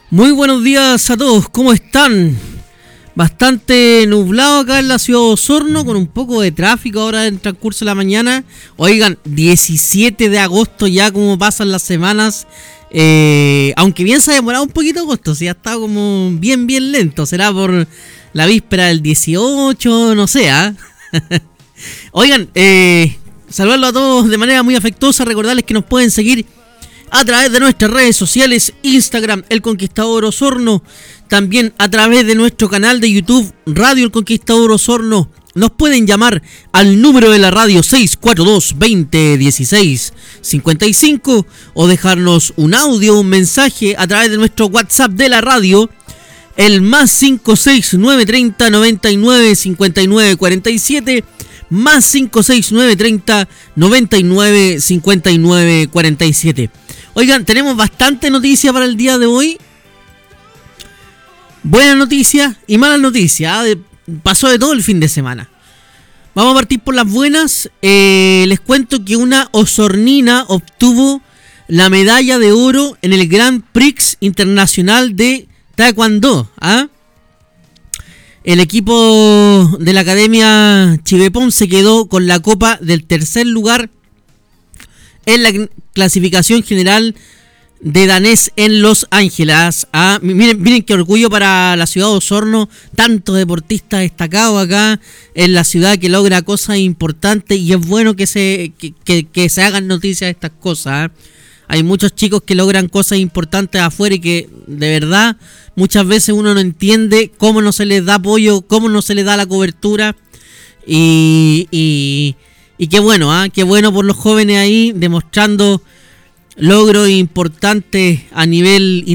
Muy buenos días a todos, ¿cómo están? Bastante nublado acá en la ciudad de Osorno, con un poco de tráfico ahora en el transcurso de la mañana. Oigan, 17 de agosto ya, como pasan las semanas. Aunque bien se ha demorado un poquito agosto, si ha estado como bien lento. Será por la víspera del 18, no sé, ¿ah? Oigan, saludarlo a todos de manera muy afectuosa, recordarles que nos pueden seguir a través de nuestras redes sociales, Instagram, El Conquistador Osorno, también a través de nuestro canal de YouTube, Radio El Conquistador Osorno. Nos pueden llamar al número de la radio 642-2016-55 o dejarnos un audio, un mensaje a través de nuestro WhatsApp de la radio, el más 56930 99 59 47, más 56930 99 59 47. Oigan, tenemos bastante noticia para el día de hoy. Buenas noticias y malas noticias. Pasó de todo el fin de semana. Vamos a partir por las buenas. Les cuento que una osornina obtuvo la medalla de oro en el Grand Prix Internacional de Taekwondo. El equipo de la Academia Chivepón se quedó con la copa del tercer lugar en la clasificación general de danés en Los Ángeles. Miren qué orgullo para la ciudad de Osorno, tantos deportistas destacados acá en la ciudad que logra cosas importantes, y es bueno que se hagan noticias de estas cosas. Hay muchos chicos que logran cosas importantes afuera y que de verdad muchas veces uno no entiende cómo no se les da apoyo, cómo no se les da la cobertura, y qué bueno, qué bueno por los jóvenes ahí demostrando logros importantes a nivel